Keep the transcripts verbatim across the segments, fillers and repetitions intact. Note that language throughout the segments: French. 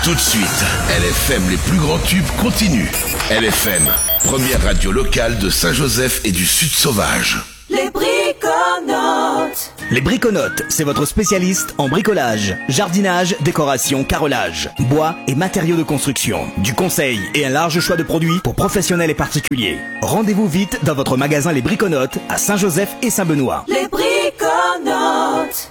Tout de suite, L F M, les plus grands tubes continuent. L F M, première radio locale de Saint-Joseph et du Sud Sauvage. Les Briconotes. Les Briconotes, c'est votre spécialiste en bricolage, jardinage, décoration, carrelage, bois et matériaux de construction. Du conseil et un large choix de produits pour professionnels et particuliers. Rendez-vous vite dans votre magasin Les Briconotes à Saint-Joseph et Saint-Benoît. Les Briconotes.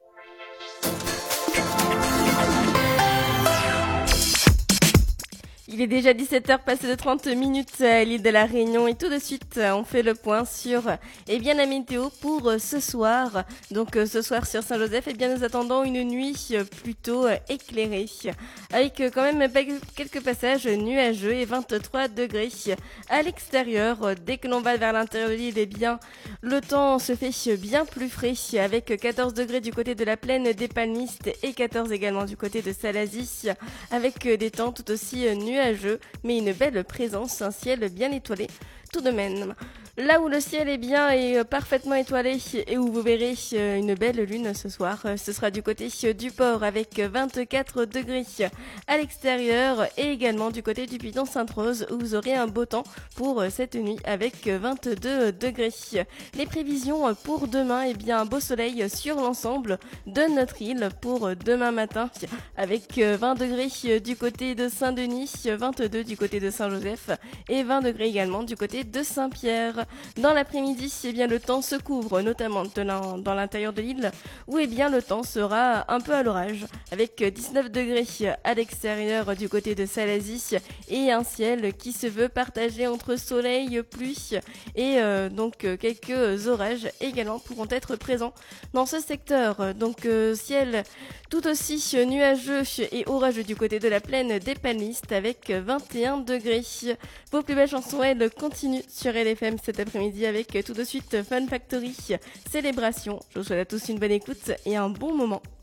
Il est déjà dix-sept heures passées de trente minutes à l'île de la Réunion et tout de suite on fait le point sur eh bien, la météo pour ce soir. Donc ce soir sur Saint-Joseph, eh bien, nous attendons une nuit plutôt éclairée avec quand même quelques passages nuageux et vingt-trois degrés à l'extérieur. Dès que l'on va vers l'intérieur de l'île, eh bien, le temps se fait bien plus frais avec quatorze degrés du côté de la plaine des Palmistes et quatorze également du côté de Salazie avec des temps tout aussi nuageux. Mais une belle présence, un ciel bien étoilé tout de même. Là où le ciel est bien et parfaitement étoilé et où vous verrez une belle lune ce soir, ce sera du côté du port avec vingt-quatre degrés à l'extérieur et également du côté du Piton Sainte-Rose où vous aurez un beau temps pour cette nuit avec vingt-deux degrés. Les prévisions pour demain, eh bien un beau soleil sur l'ensemble de notre île pour demain matin avec vingt degrés du côté de Saint-Denis, vingt-deux du côté de Saint-Joseph et vingt degrés également du côté de Saint-Pierre. Dans l'après-midi, eh bien, le temps se couvre, notamment dans l'intérieur de l'île, où eh bien, le temps sera un peu à l'orage, avec dix-neuf degrés à l'extérieur du côté de Salazie et un ciel qui se veut partagé entre soleil, pluie et euh, donc quelques orages également pourront être présents dans ce secteur. Donc euh, ciel tout aussi nuageux et orageux du côté de la plaine des Palmistes avec vingt et un degrés. Vos plus belles chansons, elles, continuent sur L F M cet après-midi avec tout de suite Fun Factory, Célébration. Je vous souhaite à tous une bonne écoute et un bon moment.